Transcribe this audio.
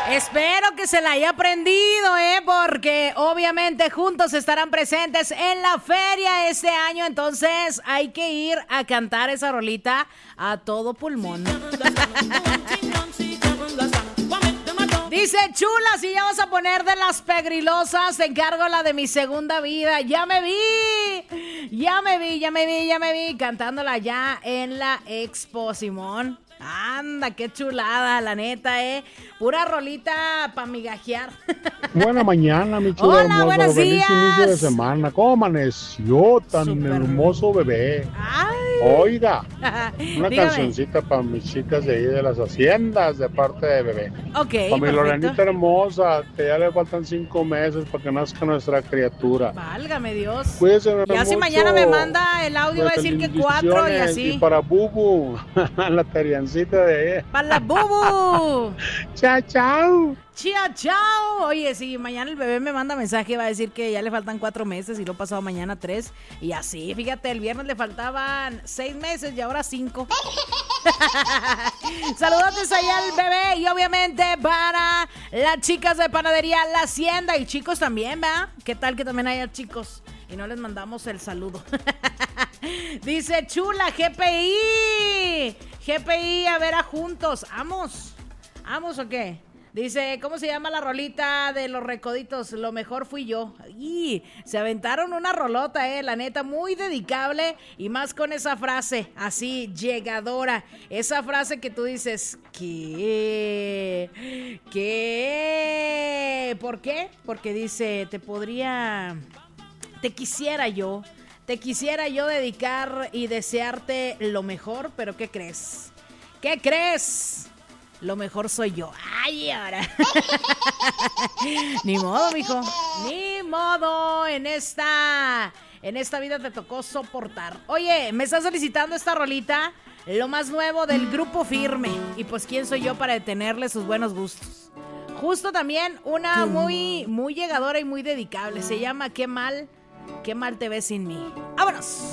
Espero que se la haya aprendido, porque obviamente juntos estarán presentes en la feria este año, entonces hay que ir a cantar esa rolita a todo pulmón. Dice Chula, si ya vas a poner de las pegrilosas, te encargo la de mi segunda vida. Ya me vi, cantándola ya en la Expo, Simón. Anda, qué chulada, la neta, pura rolita pa' migajear. Buena mañana, mi chula. Hola, hermosa. buenos Feliz días. inicio de semana. ¿Cómo amaneció tan Súper hermoso bebé? Ay. Oiga, una Dígame. cancioncita para mis chicas de ahí de las haciendas de parte de bebé. Ok, Para mi perfecto. Lorenita hermosa, que ya le faltan 5 meses para que nazca nuestra criatura. Válgame Dios. Cuídense Ya si mucho. mañana me manda el audio, va a Pues, decir que 4 y bendiciones. así. Y para Bubu, la tariancita de ahí. ¡Para la bubu! Chao, chao. ¡Chao, chao! Oye, si mañana el bebé me manda mensaje, va a decir que ya le faltan 4 meses y lo pasado mañana 3. Y así, fíjate, el viernes le faltaban 6 meses y ahora 5. Saludotes allá al bebé y obviamente para las chicas de panadería La Hacienda y chicos también, ¿verdad? ¿Qué tal que también haya chicos? Y no les mandamos el saludo. Dice Chula, GPI, a ver a juntos. ¿Amos o qué? Dice, ¿cómo se llama la rolita de los recoditos? Lo mejor fui yo. Y se aventaron una rolota, la neta, muy dedicable y más con esa frase, así, llegadora. Esa frase que tú dices, ¿qué? ¿Por qué? Porque dice, te quisiera yo dedicar y desearte lo mejor, pero ¿qué crees? ¿Qué crees? Lo mejor soy yo. ¡Ay, ahora! Ni modo, mijo. Ni modo. En esta vida te tocó soportar. Oye, me está solicitando esta rolita, lo más nuevo del Grupo Firme. Y pues, ¿quién soy yo para detenerle sus buenos gustos? Justo también una muy, muy llegadora y muy dedicable. Se llama Qué mal te ves sin mí. ¡Vámonos!